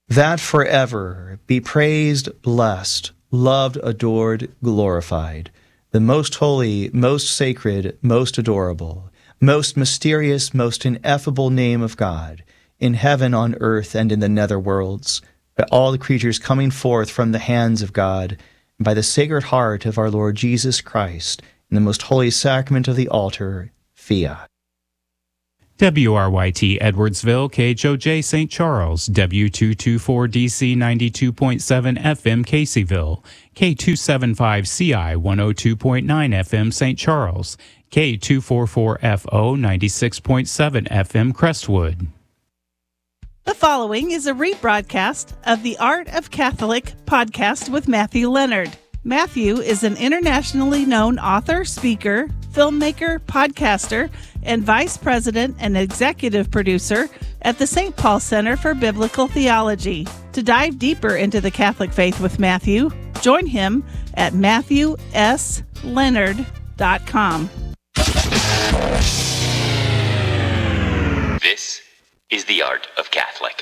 that forever be praised, blessed, loved, adored, glorified, the most holy, most sacred, most adorable, most mysterious, most ineffable name of God, in heaven, on earth, and in the nether worlds, by all the creatures coming forth from the hands of God, and by the Sacred Heart of our Lord Jesus Christ, in the most holy sacrament of the altar, fiat. WRYT Edwardsville, KHOJ St. Charles, W224DC 92.7 FM Caseyville, K275CI 102.9 FM St. Charles, K244FO 96.7 FM Crestwood. The following is a rebroadcast of the Art of Catholic podcast with Matthew Leonard. Matthew is an internationally known author, speaker, filmmaker, podcaster, and vice president and executive producer at the St. Paul Center for Biblical Theology. To dive deeper into the Catholic faith with Matthew, join him at MatthewSLeonard.com. This is the Art of Catholic.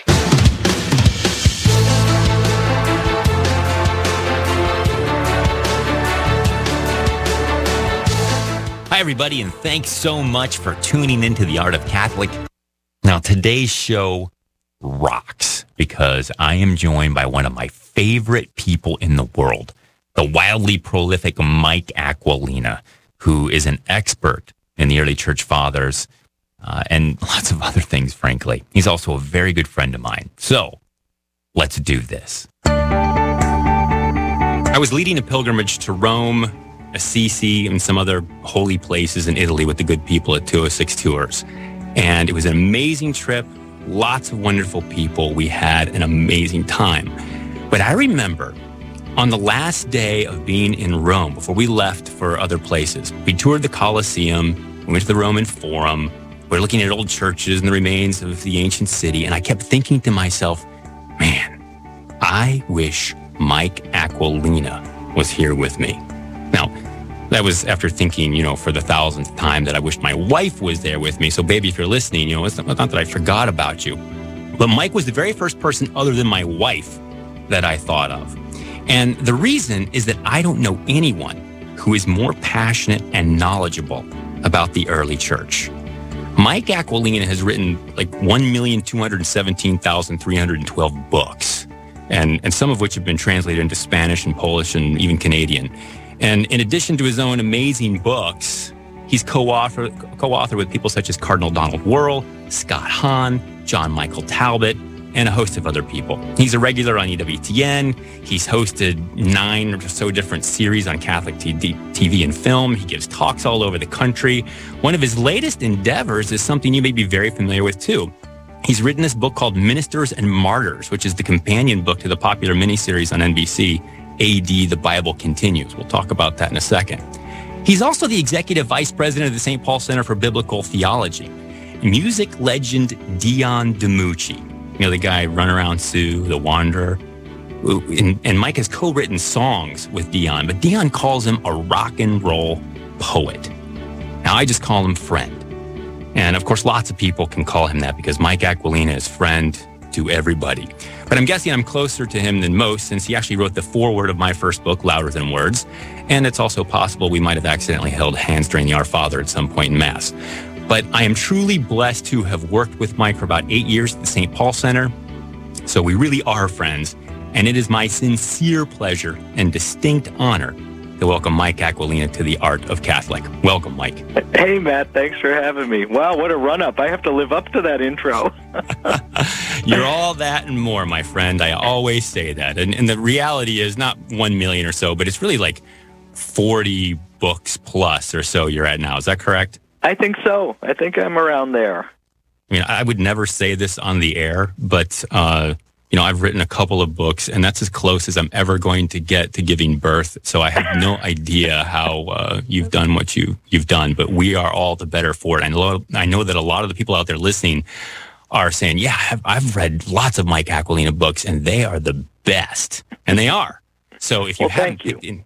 Hi, everybody, and thanks so much for tuning into the Art of Catholic. Now, today's show rocks because I am joined by one of my favorite people in the world, the wildly prolific Mike Aquilina, who is an expert in the early church fathers and lots of other things, frankly. He's also a very good friend of mine. So, let's do this. I was leading a pilgrimage to Rome, Assisi, and some other holy places in Italy with the good people at 206 Tours. And it was an amazing trip, lots of wonderful people. We had an amazing time. But I remember on the last day of being in Rome, before we left for other places, we toured the Colosseum, we went to the Roman Forum, we were looking at old churches and the remains of the ancient city, and I kept thinking to myself, man, I wish Mike Aquilina was here with me. Now, that was after thinking, for the 1,000th time that I wished my wife was there with me. So, baby, if you're listening, it's not that I forgot about you. But Mike was the very first person other than my wife that I thought of. And the reason is that I don't know anyone who is more passionate and knowledgeable about the early church. Mike Aquilina has written like 1,217,312 books, and some of which have been translated into Spanish and Polish and even Canadian. And in addition to his own amazing books, he's co-author with people such as Cardinal Donald Wuerl, Scott Hahn, John Michael Talbot, and a host of other people. He's a regular on EWTN. He's hosted 9 or so different series on Catholic TV and film. He gives talks all over the country. One of his latest endeavors is something you may be very familiar with too. He's written this book called Ministers and Martyrs, which is the companion book to the popular miniseries on NBC, AD, The Bible Continues. We'll talk about that in a second. He's also the executive vice president of the St. Paul Center for Biblical Theology. Music legend Dion DiMucci, the guy Runaround Sue, The Wanderer. And Mike has co-written songs with Dion, but Dion calls him a rock and roll poet. Now, I just call him friend. And of course, lots of people can call him that because Mike Aquilina is friend to everybody. But I'm guessing I'm closer to him than most since he actually wrote the foreword of my first book, Louder Than Words. And it's also possible we might have accidentally held hands during the Our Father at some point in Mass. But I am truly blessed to have worked with Mike for about 8 years at the St. Paul Center. So we really are friends. And it is my sincere pleasure and distinct honor to welcome Mike Aquilina to the Art of Catholic. Welcome, Mike. Hey, Matt. Thanks for having me. Wow, what a run-up. I have to live up to that intro. You're all that and more, my friend. I always say that. And the reality is not 1 million or so, but it's really like 40 books plus or so you're at now. Is that correct? I think so. I think I'm around there. I mean, I would never say this on the air, but I've written a couple of books, and that's as close as I'm ever going to get to giving birth. So I have no idea how you've done what you've done, but we are all the better for it. I know that a lot of the people out there listening are saying, yeah, I've read lots of Mike Aquilina books, and they are the best. And they are. So if you haven't picked in,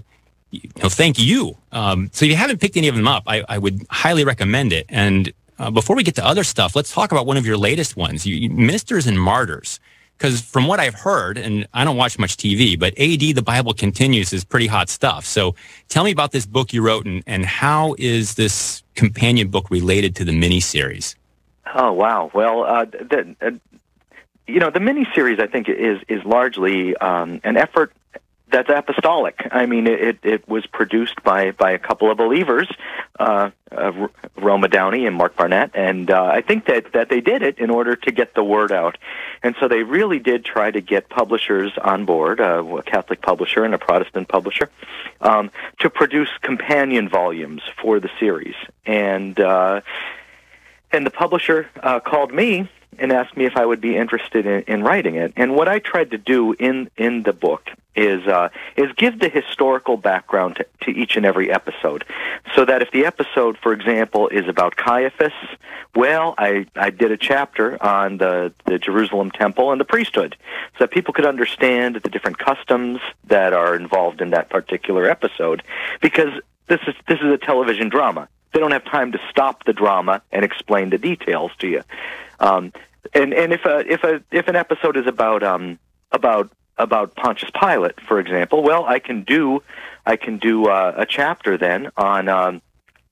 thank you. So if you haven't picked any of them up, I would highly recommend it. And before we get to other stuff, let's talk about one of your latest ones, Ministers and Martyrs. Because from what I've heard, and I don't watch much TV, but AD, The Bible Continues is pretty hot stuff. So tell me about this book you wrote, and how is this companion book related to the miniseries? Oh, wow. Well, the miniseries, I think, is largely an effort that's apostolic. I mean, it was produced by a couple of believers, Roma Downey and Mark Barnett, and I think that they did it in order to get the word out. And so they really did try to get publishers on board, a Catholic publisher and a Protestant publisher, to produce companion volumes for the series. And the publisher called me and asked me if I would be interested in writing it. And what I tried to do in the book is give the historical background to each and every episode, so that if the episode, for example, is about Caiaphas, well, I did a chapter on the Jerusalem temple and the priesthood, so that people could understand the different customs that are involved in that particular episode, because this is a television drama. They don't have time to stop the drama and explain the details to you. And if an episode is about Pontius Pilate, for example, well, I can do a chapter then on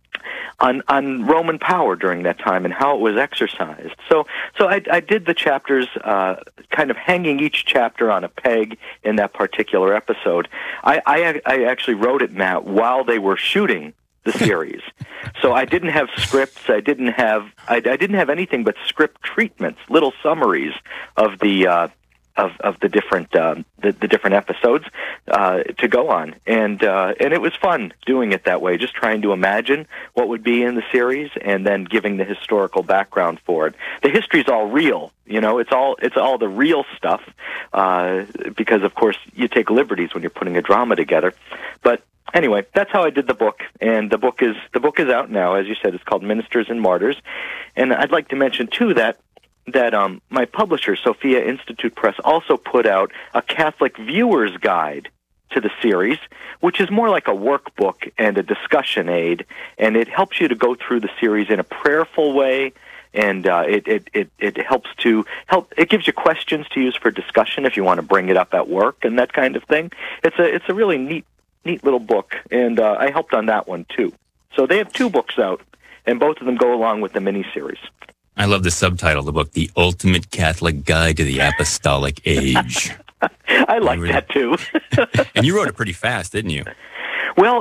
Roman power during that time and how it was exercised. So I did the chapters kind of hanging each chapter on a peg in that particular episode. I actually wrote it, Matt, while they were shooting the series. So I didn't have scripts. I didn't have anything but script treatments, little summaries of the different episodes to go on, and it was fun doing it that way. Just trying to imagine what would be in the series, and then giving the historical background for it. The history's all real, It's all the real stuff, because of course you take liberties when you're putting a drama together, but. Anyway, that's how I did the book, and the book is out now. As you said, it's called Ministers and Martyrs, and I'd like to mention too that my publisher, Sophia Institute Press, also put out a Catholic viewer's guide to the series, which is more like a workbook and a discussion aid, and it helps you to go through the series in a prayerful way. And it helps it gives you questions to use for discussion if you want to bring it up at work and that kind of thing. It's a really neat little book, and I helped on that one too. So they have 2 books out, and both of them go along with the miniseries. I love the subtitle of the book, The Ultimate Catholic Guide to the Apostolic Age. I like that too. And you wrote it pretty fast, didn't you? Well,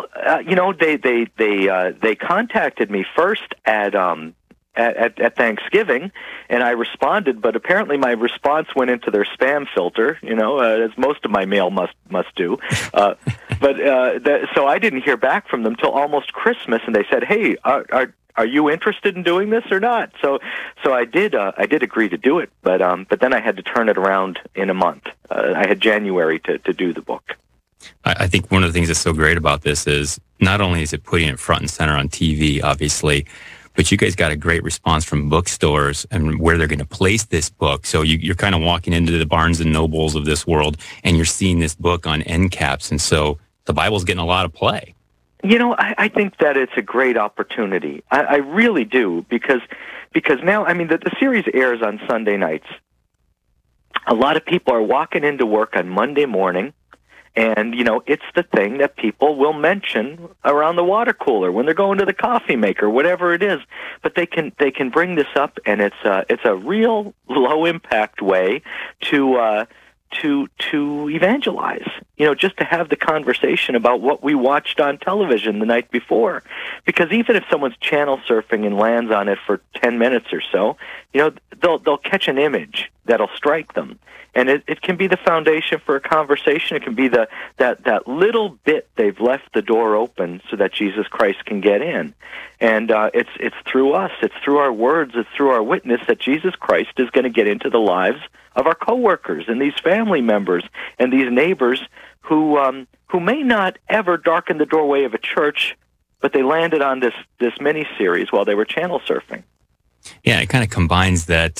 they contacted me first at Thanksgiving, and I responded, but apparently my response went into their spam filter, as most of my mail must do. So I didn't hear back from them till almost Christmas, and they said, "Hey, are you interested in doing this or not?" So I did agree to do it, but then I had to turn it around in a month. I had January to do the book. I think one of the things that's so great about this is not only is it putting it front and center on TV, obviously, but you guys got a great response from bookstores and where they're going to place this book. So you're kind of walking into the Barnes and Nobles of this world, and you're seeing this book on end caps, and so the Bible's getting a lot of play. I think that it's a great opportunity. I really do, because now, I mean, the series airs on Sunday nights. A lot of people are walking into work on Monday morning, and, it's the thing that people will mention around the water cooler when they're going to the coffee maker, whatever it is. But they can bring this up, and it's a real low impact way to evangelize, just to have the conversation about what we watched on television the night before. Because even if someone's channel surfing and lands on it for 10 minutes or so, they'll catch an image that'll strike them. And it can be the foundation for a conversation. It can be that little bit they've left the door open so that Jesus Christ can get in. And it's through us, it's through our words, it's through our witness that Jesus Christ is going to get into the lives of our coworkers and these family members and these neighbors who may not ever darken the doorway of a church, but they landed on this mini-series while they were channel surfing. Yeah, it kind of combines that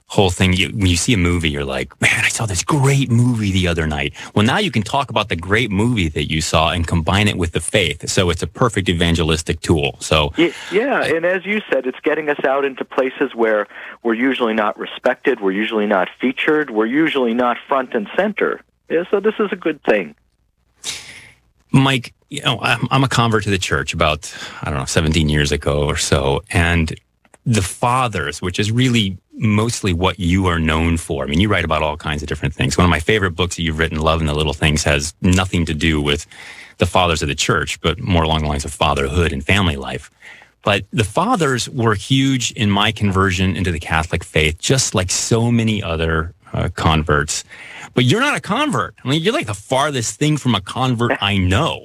whole thing. When you see a movie, you're like, man, I saw this great movie the other night. Well, now you can talk about the great movie that you saw and combine it with the faith. So it's a perfect evangelistic tool. So yeah, and as you said, it's getting us out into places where we're usually not respected, we're usually not featured, we're usually not front and center. Yeah, so this is a good thing. Mike, I'm a convert to the church about, 17 years ago or so. And the fathers, which is really mostly what you are known for. I mean, you write about all kinds of different things. One of my favorite books that you've written, Love and the Little Things, has nothing to do with the fathers of the church, but more along the lines of fatherhood and family life. But the fathers were huge in my conversion into the Catholic faith, just like so many other converts. But you're not a convert. I mean, you're like the farthest thing from a convert I know.